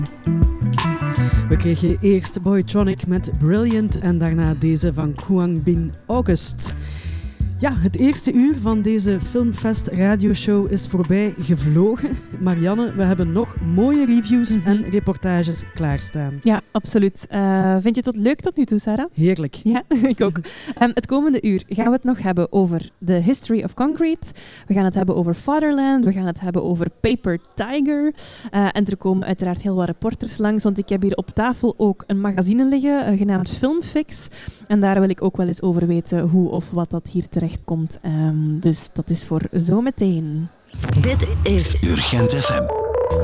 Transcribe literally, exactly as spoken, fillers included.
We kregen eerst Boytronic met Brilliant en daarna deze van Kwang Bin August. Ja, het eerste uur van deze Filmfest radioshow is voorbij gevlogen. Marianne, we hebben nog mooie reviews mm-hmm. en reportages klaarstaan. Ja, absoluut. Uh, vind je het leuk tot nu toe, Sarah? Heerlijk. Ja, ik ook. Um, het komende uur gaan we het nog hebben over The History of Concrete. We gaan het hebben over Fatherland. We gaan het hebben over Paper Tiger. Uh, en er komen uiteraard heel wat reporters langs, want ik heb hier op tafel ook een magazine liggen, uh, genaamd Filmfix. En daar wil ik ook wel eens over weten hoe of wat dat hier terecht komt. Um, dus dat is voor zometeen. Dit is Urgent F M.